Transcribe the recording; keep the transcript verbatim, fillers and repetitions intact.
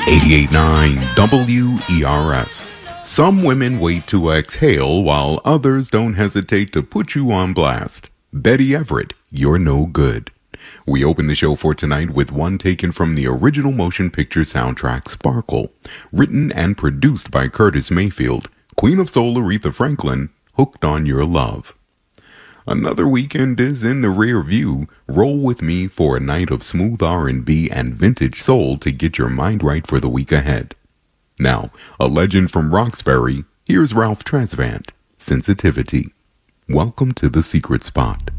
eighty-eight point nine W E R S. Some women wait to exhale while others don't hesitate to put you on blast. Betty Everett, You're No Good. We open the show for tonight with one taken from the original motion picture soundtrack Sparkle, written and produced by Curtis Mayfield, Queen of Soul Aretha Franklin, Hooked on Your Love. Another weekend is in the rear view. Roll with me for a night of smooth R and B and vintage soul to get your mind right for the week ahead. Now, a legend from Roxbury, here's Ralph Tresvant, Sensitivity. Welcome to The Secret Spot.